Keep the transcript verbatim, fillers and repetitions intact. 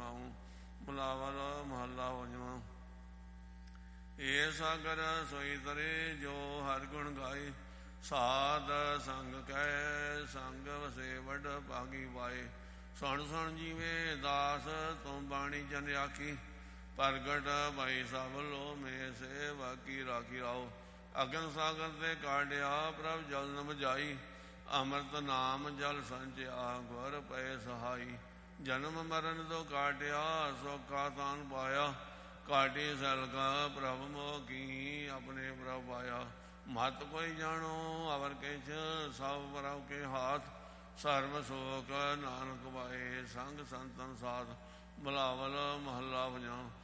ਸਮਾਉ। ਬਿਲਾਵਲ ਮਹੱਲਾ ਪੰਜਵਾਂ। ਏ ਸਾਗਰ ਸੋਈ ਤਰੇ ਜੋ ਹਰਿ ਗੁਣ ਗਾਏ। ਸਾਧ ਸੰਗ ਕਹਿ ਸੰਗ ਵਸੇ ਵੱਡ ਭਾਗੀ ਪਾਏ। ਸੁਣ ਸੁਣ ਜੀਵੇ ਦਾਸ ਤੁਮ ਬਾਣੀ ਜਨ ਆਖੀ। ਪ੍ਰਗਟ ਭਾਈ ਸਭ ਲੋ ਮੇ ਸੇ ਬਾਕੀ ਰਾਖੀ ਰਾਓ। ਅਗਨ ਸਾਗਰ ਤੇ ਕਾਢਿਆ ਪ੍ਰਭ ਜਲ ਨ ਬੁਝਾਈ। ਅੰਮ੍ਰਿਤ ਨਾਮ ਜਲ ਸੰਚਿਆ ਗੁਰ ਪਏ ਸਹਾਈ। ਜਨਮ ਮਰਨ ਤੋਂ ਕਾਟਿਆ ਸੌਖਾ ਤਾਨ ਪਾਇਆ। ਕਾਟੀ ਸਲਕਾ ਪ੍ਰਭ ਮੋਹ ਕੀ ਆਪਣੇ ਪ੍ਰਭ ਪਾਇਆ। ਮਤ ਕੋਈ ਜਾਣੋ ਅਵਰ ਕਿਛ ਸਭ ਪ੍ਰਭ ਕੇ ਹਾਥ। ਸਰਬ ਸੋਖ ਨਾਨਕ ਪਾਏ ਸੰਗ ਸੰਤਨ ਸਾਧ। ਬਿਲਾਵਲ ਮਹੱਲਾ ਪੰਜਵਾਂ।